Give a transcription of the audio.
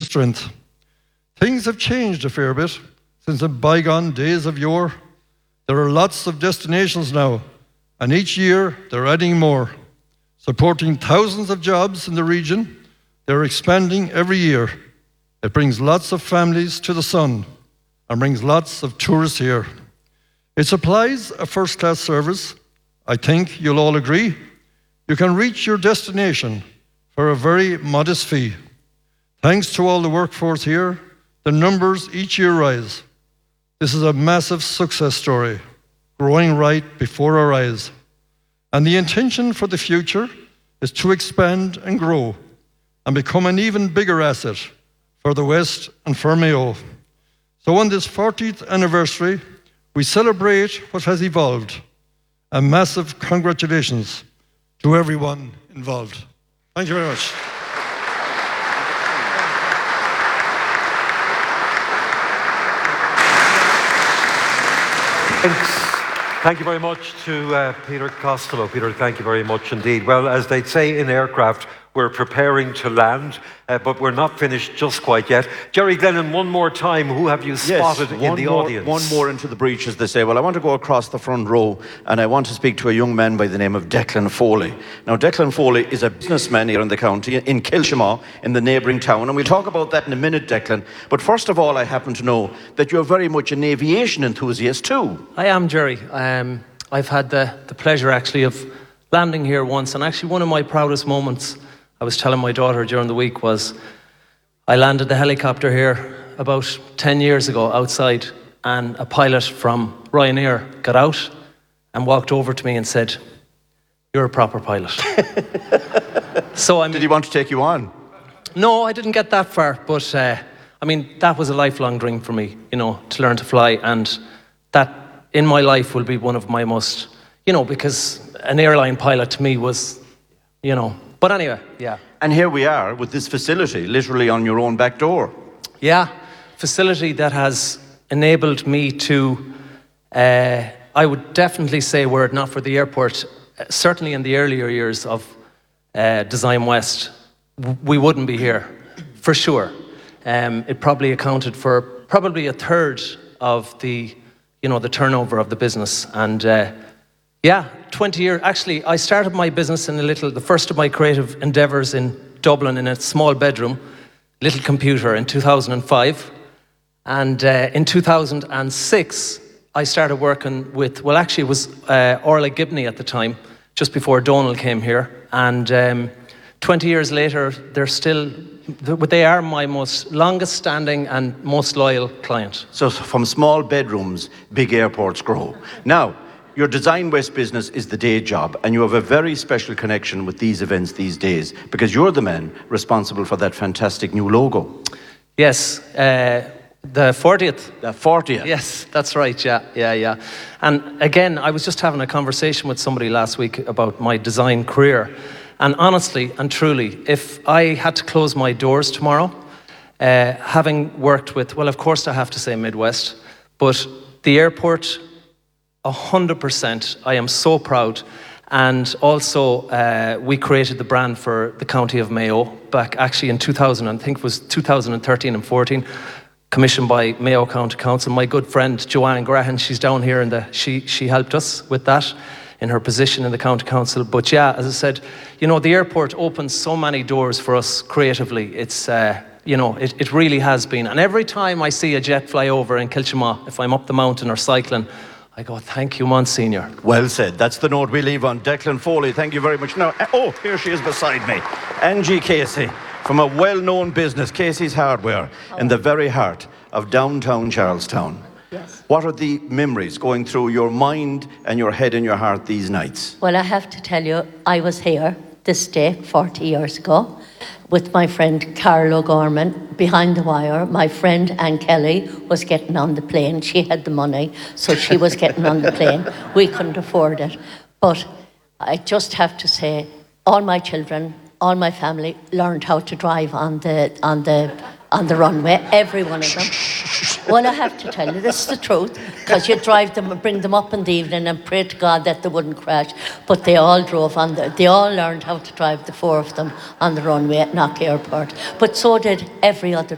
strength. Things have changed a fair bit since the bygone days of yore. There are lots of destinations now, and each year they're adding more. Supporting thousands of jobs in the region, they're expanding every year. It brings lots of families to the sun and brings lots of tourists here. It supplies a first-class service. I think you'll all agree. You can reach your destination for a very modest fee. Thanks to all the workforce here, the numbers each year rise. This is a massive success story, growing right before our eyes. And the intention for the future is to expand and grow and become an even bigger asset for the West and for Mayo. So on this 40th anniversary, we celebrate what has evolved. A massive congratulations to everyone involved. Thank you very much. Thank you very much to Peter Costello. Peter, thank you very much indeed. Well, as they'd say in aircraft, we're preparing to land, but we're not finished just quite yet. Jerry Glennon, one more time, who have you spotted in the audience? One more into the breach, as they say. Well, I want to go across the front row, and I want to speak to a young man by the name of Declan Foley. Now, Declan Foley is a businessman here in the county, in Kilshima, in the neighbouring town, and we'll talk about that in a minute, Declan. But first of all, I happen to know that you're very much an aviation enthusiast too. I am, Jerry. I've had the pleasure, actually, of landing here once, and actually one of my proudest moments, I was telling my daughter during the week, was I landed the helicopter here about 10 years ago outside, and a pilot from Ryanair got out and walked over to me and said, "You're a proper pilot." Did he want to take you on? No, I didn't get that far, but that was a lifelong dream for me, to learn to fly, and that in my life will be one of my most, because an airline pilot to me was, But anyway, yeah. And here we are with this facility, literally on your own back door. Yeah, facility that has enabled me to, I would definitely say, were it not for the airport, certainly in the earlier years of Design West, we wouldn't be here, for sure. It probably accounted for probably a third of the, the turnover of the business. And 20 years. Actually, I started my business in the first of my creative endeavours in Dublin in a small bedroom, little computer, in 2005. And in 2006, I started working with, it was Orla Gibney at the time, just before Donald came here. And 20 years later, they are my most longest standing and most loyal client. So from small bedrooms, big airports grow. Now, your Design West business is the day job, and you have a very special connection with these events these days, because you're the man responsible for that fantastic new logo. Yes, the 40th. The 40th. Yes, that's right, yeah. And again, I was just having a conversation with somebody last week about my design career. And honestly and truly, if I had to close my doors tomorrow, having worked with, of course I have to say Midwest, but the airport, 100%, I am so proud. And also, we created the brand for the County of Mayo back actually in 2000, I think it was 2013 and 14, commissioned by Mayo County Council. My good friend Joanne Grahan, she's down here, she helped us with that in her position in the County Council. But yeah, as I said, the airport opens so many doors for us creatively. It's, it really has been. And every time I see a jet fly over in Kilshima, if I'm up the mountain or cycling, I go, "Thank you, Monsignor." Well said. That's the note we leave on. Declan Foley, thank you very much. Now, here she is beside me. Angie Casey, from a well-known business, Casey's Hardware, in the very heart of downtown Charlestown. Yes. What are the memories going through your mind and your head and your heart these nights? Well, I have to tell you, I was here this day 40 years ago with my friend Carol O'Gorman behind the wire. My friend Ann Kelly was getting on the plane. She had the money, so she was getting on the plane. We couldn't afford it. But I just have to say, all my children, all my family learned how to drive on the runway, every one of them. Well, I have to tell you, this is the truth, because you drive them and bring them up in the evening and pray to God that they wouldn't crash. But they all they all learned how to drive, the four of them, on the runway at Knock Airport. But so did every other